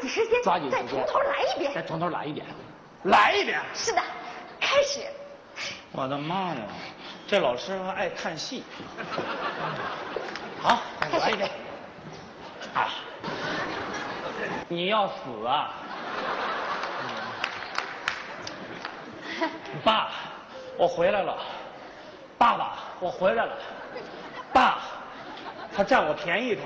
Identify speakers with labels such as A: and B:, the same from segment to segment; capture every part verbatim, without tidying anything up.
A: 紧时间，
B: 抓紧时间，
A: 再从头来一遍，
B: 再从头来一遍，来一遍。
A: 是的，开始。
B: 我的妈呀，这老师还爱看戏。好，来一遍。啊，你要死啊！爸，我回来了。爸爸，我回来了。爸，他占我便宜他。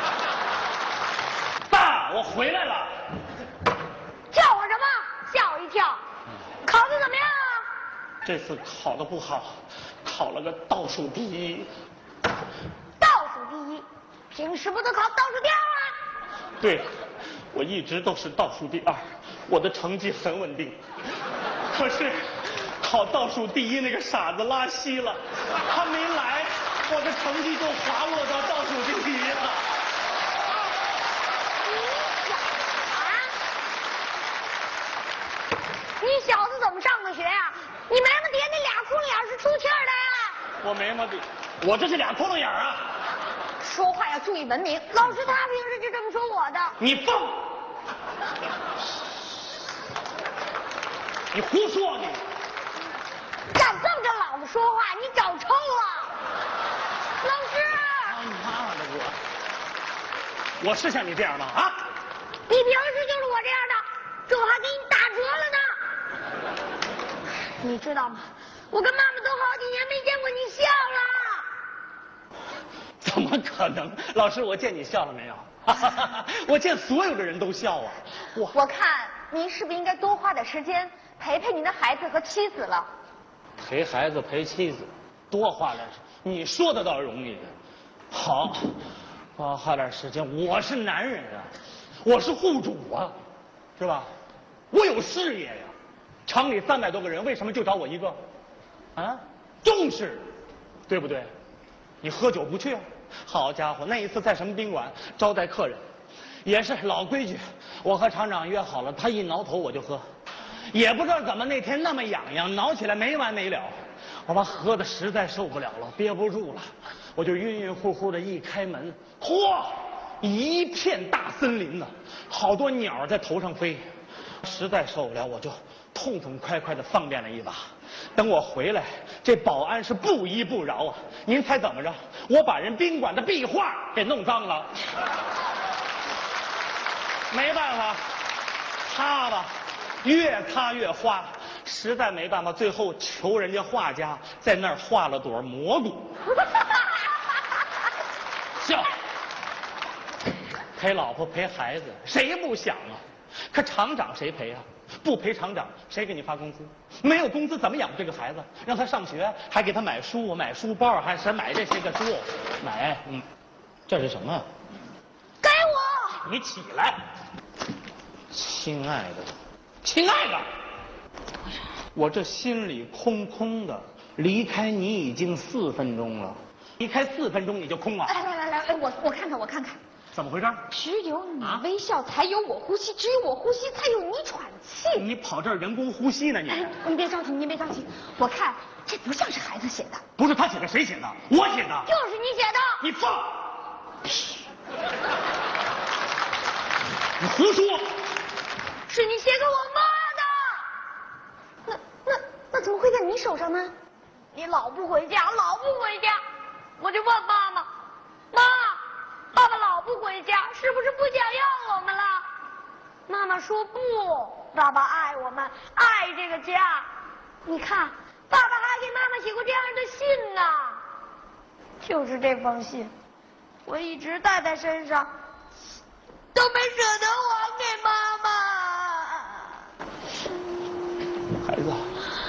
B: 爸，我回来了。
A: 叫我什么？吓我一跳。考的怎么样啊？
B: 这次考的不好，考了个倒数第一。
A: 倒数第一，平时不都考倒数第二吗？
B: 对，我一直都是倒数第二，我的成绩很稳定。可是考倒数第一那个傻子拉稀了，他没来，我的成绩就滑落到倒数第一了。
A: 你小子怎么上的学呀？你眉毛底下那俩窟窿眼是出气儿的呀？
B: 我眉毛底，我这是俩窟窿眼啊！
A: 说话要注意文明，老师他平时就这么说我的。
B: 你疯！你胡说你！
A: 敢这么跟老子说话，你找抽了！老师！
B: 啊你妈的我！我是像你这样吗？啊！
A: 你平时就是我这样的，这我还给你打折了呢。你知道吗？我跟妈妈都好几年没见过你笑了。
B: 怎么可能？老师，我见你笑了没有？我见所有的人都笑啊！
A: 我我看您是不是应该多花点时间陪陪您的孩子和妻子了？
B: 陪孩子陪妻子，多花点时间。你说的倒容易。好，多花点时间。我是男人啊，我是户主啊，是吧？我有事业呀。厂里三百多个人，为什么就找我一个？啊，重视，对不对？你喝酒不去啊？好家伙，那一次在什么宾馆招待客人，也是老规矩，我和厂长约好了，他一挠头我就喝，也不知道怎么那天那么痒痒，挠起来没完没了，我把喝的实在受不了了，憋不住了，我就晕晕乎乎的一开门，嚯，一片大森林呢，好多鸟在头上飞，实在受不了，我就痛痛快快的方便了一把。等我回来，这保安是不依不饶啊！您猜怎么着？我把人宾馆的壁画给弄脏了，没办法，擦吧，越擦越花，实在没办法，最后求人家画家在那儿画了朵蘑菇。笑，陪老婆陪孩子，谁不想啊？可厂长谁陪啊？不陪厂长，谁给你发工资？没有工资怎么养这个孩子？让他上学，还给他买书、买书包，还是买这些个书，买，嗯，这是什么？
A: 给我！
B: 你起来，亲爱的，亲爱的，我这心里空空的，离开你已经四分钟了，离开四分钟你就空了。
A: 来来来来，我我看看我看看。
B: 怎么回事？
A: 只有你微笑，才有我呼吸；只有我呼吸，才有你喘气。
B: 你跑这儿人工呼吸呢？你、
A: 哎、你别着急，你别着急。我看这不像是孩子写的。
B: 不是他写的，谁写的？我写的。
A: 就是你写的。
B: 你放！你胡说！
A: 是你写给我妈的。那那那怎么会在你手上呢？你老不回家，老不回家，我就问妈妈，妈。爸爸老不回家，是不是不想要我们了？妈妈说不，爸爸爱我们，爱这个家。你看，爸爸还给妈妈写过这样的信呢。就是这封信，我一直带在身上，都没舍得还给妈妈。
B: 孩子。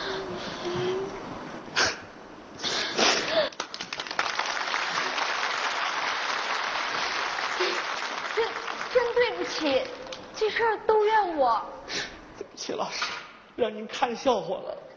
A: 真对不起，这事儿都怨我。
B: 对不起，老师，让您看笑话了。